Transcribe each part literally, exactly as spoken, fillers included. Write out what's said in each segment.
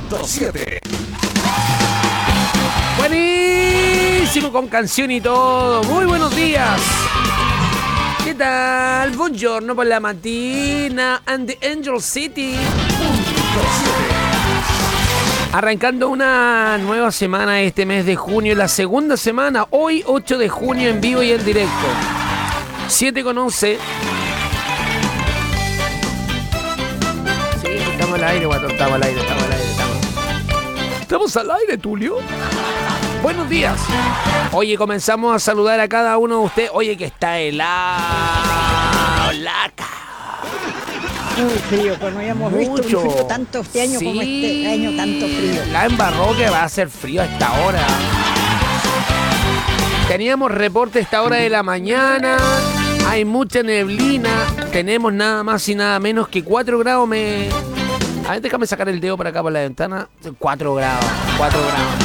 punto siete. Buenísimo, con canción y todo. Muy buenos días. ¿Qué tal? Buongiorno por la mattina and the Angel City. Arrancando una nueva semana este mes de junio, la segunda semana, hoy ocho de junio en vivo y en directo. siete con once. Sí, estamos al aire, guatón, estamos al aire, estamos al aire, estamos. ¿Estamos al aire, Tulio? Buenos días. Oye, comenzamos a saludar a cada uno de ustedes. Oye, que está helado, laca. Muy frío, pues no habíamos Mucho. visto un frío tanto este año, Sí. como este año tanto frío. La embarró que va a hacer frío a esta hora. Teníamos reporte a esta hora de la mañana. Hay mucha neblina. Tenemos nada más y nada menos que cuatro grados. Me... A ver, déjame sacar el dedo para acá por la ventana. cuatro grados. cuatro grados.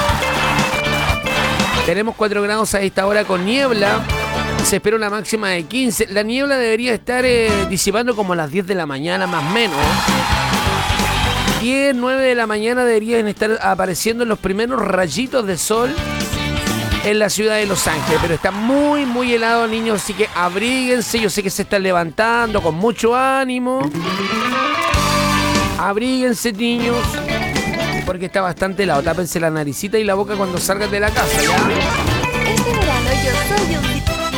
Tenemos cuatro grados a esta hora con niebla. Se espera una máxima de quince. La niebla debería estar eh, disipando como a las diez de la mañana, más o menos. diez, nueve de la mañana deberían estar apareciendo los primeros rayitos de sol en la ciudad de Los Ángeles. Pero está muy, muy helado, niños, así que abríguense. Yo sé que se están levantando con mucho ánimo. Abríguense, niños, porque está bastante helado. Tápense la naricita y la boca cuando salgan de la casa, ¿ya? Este verano yo soy un...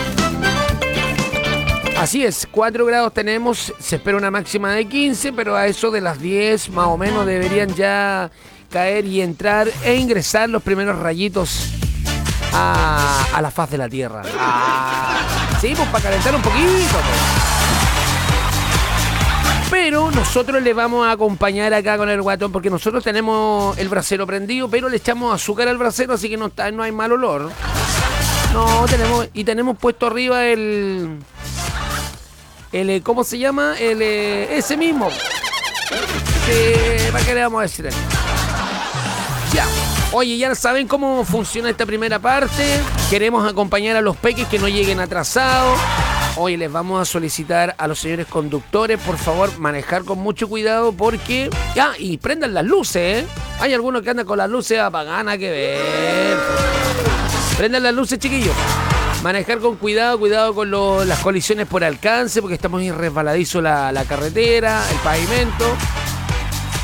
Así es, cuatro grados tenemos, se espera una máxima de quince, pero a eso de las diez más o menos deberían ya caer y entrar e ingresar los primeros rayitos a, a la faz de la Tierra. Ah, sí, pues para calentar un poquito. Pues. Pero nosotros le vamos a acompañar acá con el guatón, porque nosotros tenemos el brasero prendido, pero le echamos azúcar al brasero, así que no, está, no hay mal olor. No, tenemos, y tenemos puesto arriba el... El, ¿cómo se llama? El, ese mismo. Eh, ¿Para qué le vamos a decir? Ya. Oye, ya saben cómo funciona esta primera parte. Queremos acompañar a los peques que no lleguen atrasados. Oye, les vamos a solicitar a los señores conductores, por favor, manejar con mucho cuidado porque... Ya, y prendan las luces, ¿eh? Hay algunos que andan con las luces apagadas, nada que ver. Prendan las luces, chiquillos. Manejar con cuidado, cuidado con lo, las colisiones por alcance, porque está muy resbaladizo la, la carretera, el pavimento.